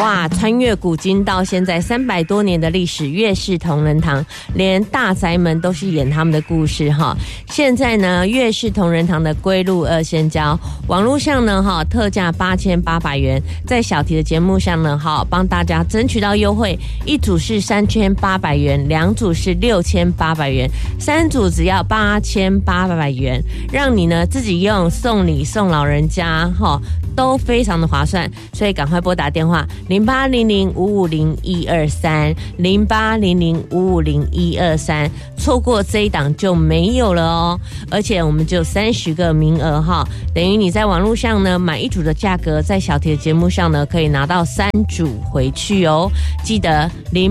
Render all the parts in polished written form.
哇，穿越古今到现在300多年的历史，粤式同仁堂连大宅门都是演他们的故事哈。现在呢，粤式同仁堂的龟鹿二仙胶，网络上呢特价8800元，在小题的节目上呢帮大家争取到优惠，一组是3800元，2组是6800元，3组只要8800元，让你呢自己用送礼送老人家都非常的划算，所以赶快拨打电话0800550123，0800550123，错过这一档就没有了哦。而且我们只有30个名额等于你在网络上呢买一组的价格，在小题的节目上呢可以拿到3组回去哦。记得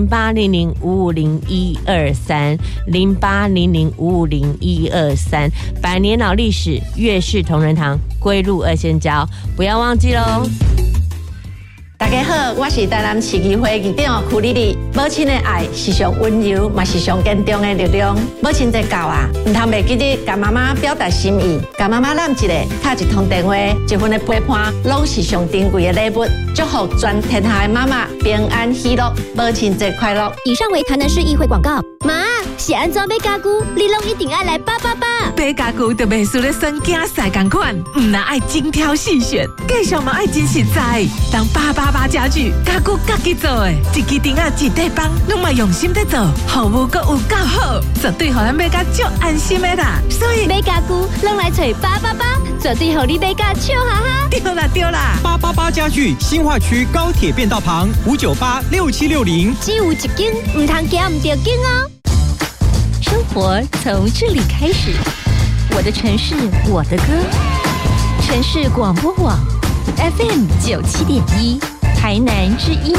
0800550123，0800550123，百年老历史，粤式同仁堂，龟鹿二仙胶，不要忘记喽。 大家好，我是台南市议会议长曲丽丽。母亲的爱是上温柔，嘛是上坚强的力量。母亲节到啊，唔通袂记得甲妈妈表达心意，甲妈妈揽一个，打一通电话，一份的陪伴，拢是上珍贵的礼物。祝福全天下的妈妈平安喜乐，母亲节快乐。 以上为台南市议会广告。妈，是安怎买家具？你拢一定爱来888。 买家具就袂输咧选囝婿同款，唔那爱精挑细选，继续嘛爱真实在。当888家具，家具家己做的，一支钉仔一块板，拢嘛用心在做，服务阁有够好，绝对互咱买甲足安心的啦。所以买家具拢来找888，绝对互你买甲笑哈哈。 对啦对啦 ，888家具新化区高铁便道旁5986760， 只有一间，唔通惊唔着紧哦。生活从这里开始，我的城市，我的歌，城市广播网 FM 97.1，台南之音。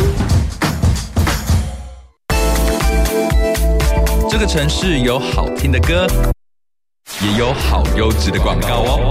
这个城市有好听的歌，也有好优质的广告哦。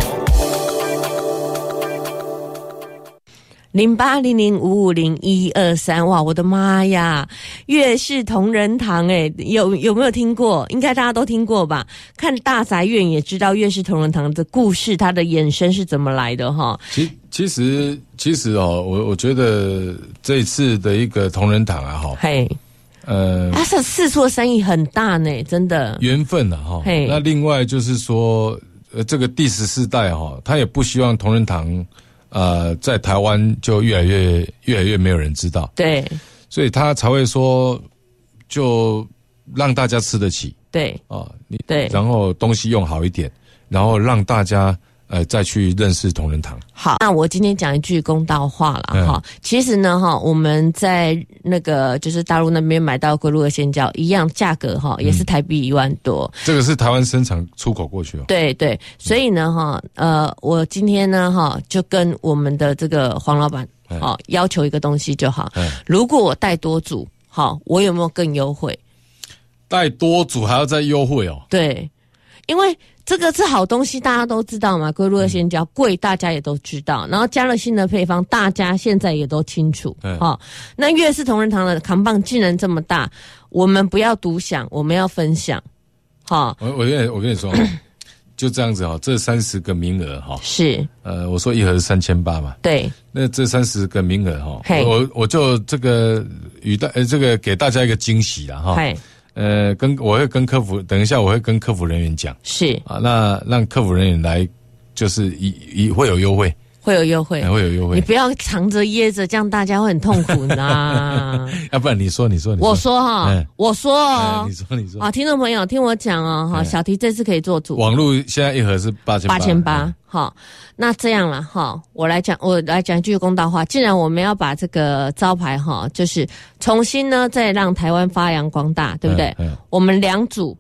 0800550123，哇，我的妈呀！粤式同仁堂，有没有听过？应该大家都听过吧？看大宅院也知道粤式同仁堂的故事，它的衍生是怎么来的哈。 其实我觉得这一次的一个同仁堂啊它是四处的生意很大呢，真的缘分啊那另外就是说，这个第14代他也不希望同仁堂。在台湾就越来越没有人知道， 对， 所以他才会说，就让大家吃得起， 对对，然后东西用好一点，然后让大家再去认识同仁堂。 好，那我今天讲一句公道话了其实呢我们在那个就是大陆那边买到龟鹿二仙胶一样价格也是台币1万多， 这个是台湾生产出口过去对对，所以呢我今天呢就跟我们的这个黄老板要求一个东西就好，如果我带多组我有没有更优惠？ 带多组还要再优惠哦？对， 因为这个是好东西，大家都知道嘛，龟鹿二仙胶贵，大家也都知道。然后加了新的配方，大家现在也都清楚。那粤式同仁堂的扛棒竟然这么大，我们不要独享，我们要分享。 我跟你说，就这样子这30个名额是我说一盒是3800嘛，对，那这30个名额我就这个这个给大家一个惊喜啦我会跟客服，等一下我会跟客服人员讲，是那让客服人员来，就是会有优惠，会有优惠，你不要藏着掖着，这样大家会很痛苦呢。要不然你说，我说我说你说听众朋友听我讲小题这次可以做主，网络现在一盒是8800，那这样了我来讲一句公道话，既然我们要把这个招牌就是重新呢再让台湾发扬光大，对不对？我们2组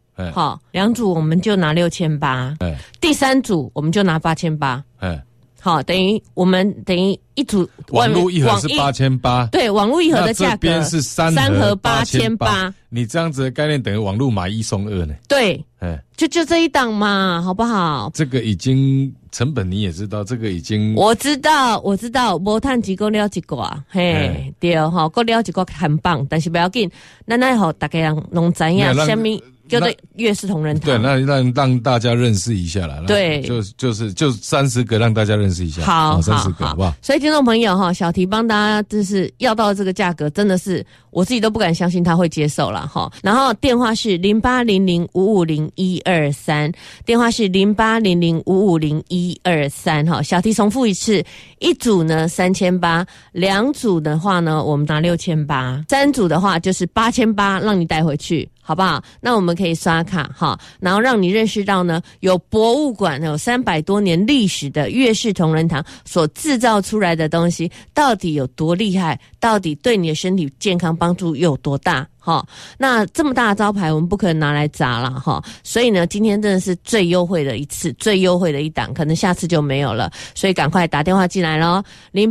2组我们就拿6800，第3组我们就拿8800，等于一组网络一盒是8800，对，网络一盒的价格，这边是3盒8800，你这样子的概念等于网络买1送2呢？对，就这一档嘛，好不好？这个已经成本你也知道，这个已经我知道，无趁钱够了一个对够了一个很棒，但是不要紧，咱来互大家人拢知影什么。 叫做月式同仁堂。 对，那让大家认识一下啦。 对， 就30个让大家认识一下。 好 ，30个好不好？ 所以听众朋友哈，小提帮大家就是要到这个价格，真的是我自己都不敢相信他会接受了哈。然后电话是0800550123，电话是0800550123哈。小提重复一次，一组呢3800，两组的话呢我们拿6800，三组的话就是8800，让你带回去。好不好？那我们可以刷卡哈，然后让你认识到呢，有博物馆有300多年历史的月式同仁堂所制造出来的东西到底有多厉害，到底对你的身体健康帮助有多大。那这么大的招牌我们不可能拿来砸了哈，所以呢今天真的是最优惠的一次，最优惠的一档，可能下次就没有了，所以赶快打电话进来咯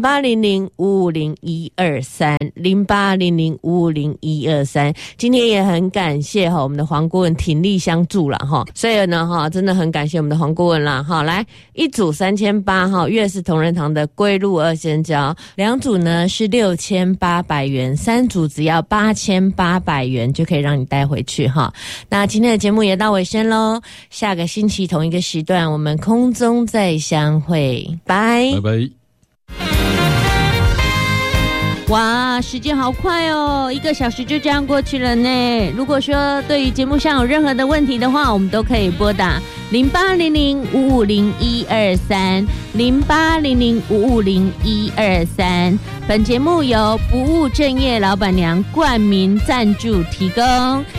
，0800550123，0800550123。今天也很感谢我们的黄顾问鼎力相助了哈，所以呢真的很感谢我们的黄顾问啦哈。来，一组3800哈，月式同仁堂的龟鹿2仙胶，两组呢是6800元，三组只要8800元就可以让你带回去哈。那今天的节目也到尾声咯，下个星期同一个时段我们空中再相会，拜拜。 哇，时间好快哦，1个小时就这样过去了呢。如果说对于节目上有任何的问题的话，我们都可以拨打0800550123，0800550123。本节目由不务正业老板娘冠名赞助提供。